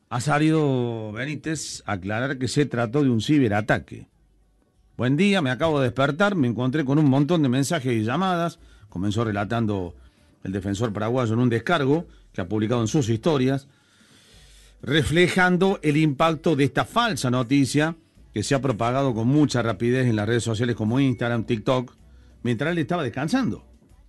Ha salido Benítez a aclarar que se trató de un ciberataque. Buen día, me acabo de despertar, me encontré con un montón de mensajes y llamadas. Comenzó relatando el defensor paraguayo en un descargo que ha publicado en sus historias, reflejando el impacto de esta falsa noticia que se ha propagado con mucha rapidez en las redes sociales como Instagram, TikTok, mientras él estaba descansando.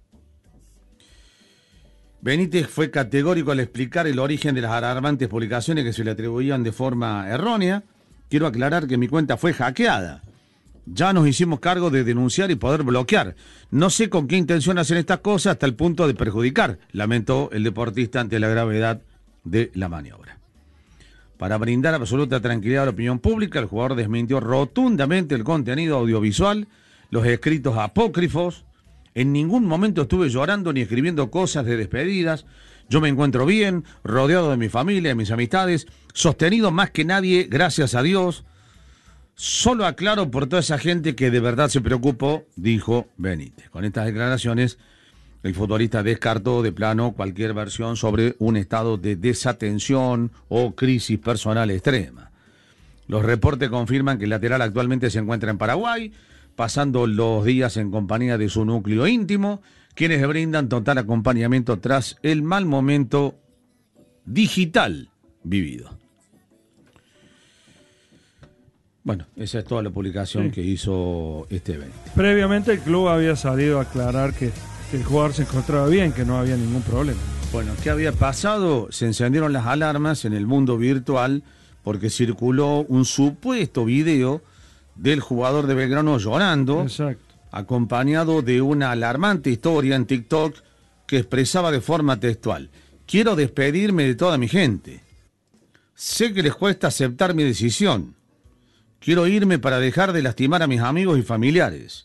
Benítez fue categórico al explicar el origen de las alarmantes publicaciones que se le atribuían de forma errónea. Quiero aclarar que mi cuenta fue hackeada. Ya nos hicimos cargo de denunciar y poder bloquear. No sé con qué intención hacen estas cosas hasta el punto de perjudicar, lamentó el deportista ante la gravedad de la maniobra. Para brindar absoluta tranquilidad a la opinión pública, el jugador desmintió rotundamente el contenido audiovisual, los escritos apócrifos. En ningún momento estuve llorando ni escribiendo cosas de despedidas. Yo me encuentro bien, rodeado de mi familia, de mis amistades, sostenido más que nadie, gracias a Dios. Solo aclaro por toda esa gente que de verdad se preocupó, dijo Benítez. Con estas declaraciones, el futbolista descartó de plano cualquier versión sobre un estado de desatención o crisis personal extrema. Los reportes confirman que el lateral actualmente se encuentra en Paraguay, pasando los días en compañía de su núcleo íntimo, quienes le brindan total acompañamiento tras el mal momento digital vivido. Bueno, esa es toda la publicación que hizo este evento. Previamente el club había salido a aclarar que el jugador se encontraba bien, que no había ningún problema. Bueno, ¿qué había pasado? Se encendieron las alarmas en el mundo virtual porque circuló un supuesto video del jugador de Belgrano llorando, exacto, acompañado de una alarmante historia en TikTok que expresaba de forma textual: quiero despedirme de toda mi gente. Sé que les cuesta aceptar mi decisión. Quiero irme para dejar de lastimar a mis amigos y familiares.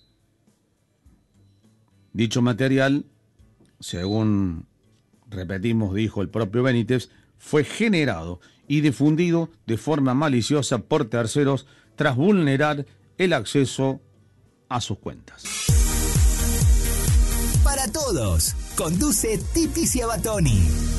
Dicho material, según repetimos, dijo el propio Benítez, fue generado y difundido de forma maliciosa por terceros tras vulnerar el acceso a sus cuentas. Para todos, conduce Titi Ciabatoni.